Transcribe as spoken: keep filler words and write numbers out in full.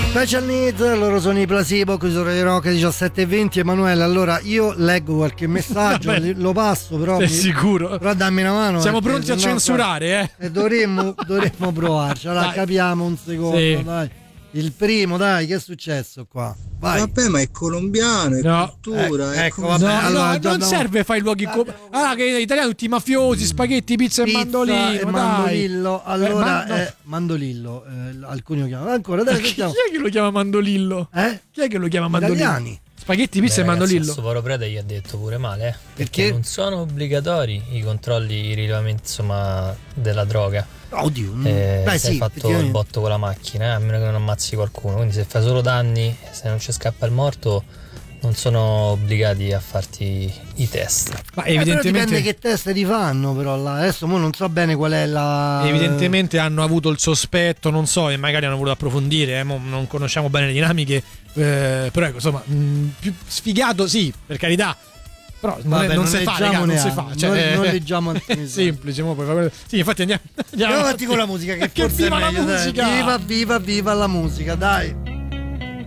Special Needs, loro sono i Placebo, qui su Radio Rock diciassette e venti. Emanuele, allora io leggo qualche messaggio, lo passo però. Sei mi, sicuro? Però dammi una mano. Siamo pronti a no, censurare, eh? Dovremmo, dovremmo provarci. Allora dai. Capiamo un secondo, sì. Dai. Il primo, dai, che è successo qua? Vai. Vabbè, ma è colombiano, è no. cultura. Eh, è ecco, com- vabbè, no, allora, no, non serve fare i luoghi. Com- ah, che in italiano tutti i mafiosi, spaghetti, pizza, pizza e mandolino. E mandolillo. Allora, eh, ma, no. eh, mandolillo. Eh, alcuni lo chiamano. Ancora, dai, chi, chi è che lo chiama mandolillo? Eh? Chi è che lo chiama mandolillo? Italiani. Spaghetti, pizza Beh, e mandolillo. Questo Povero Prete gli ha detto pure male, eh? Perché? Perché non sono obbligatori i controlli, i rilevamenti, insomma, della droga. Oddio, eh, beh, se hai sì, fatto il botto con la macchina, eh, a meno che non ammazzi qualcuno. Quindi se fai solo danni, se non ci scappa il morto, non sono obbligati a farti i test. Ma eh, evidentemente però dipende che test ti fanno, però là. Adesso mo non so bene qual è la. Evidentemente hanno avuto il sospetto, non so, e magari hanno voluto approfondire, eh, non conosciamo bene le dinamiche, eh, però ecco, insomma, mh, più sfigato sì, per carità. Però Vabbè, non, non si fa, raga, non si fa. Cioè, non, non leggiamo è semplice, mo, poi, sì, infatti andiamo, andiamo avanti con la musica che, che forse viva è meglio, la musica. Dai. Viva, viva, viva la musica, dai.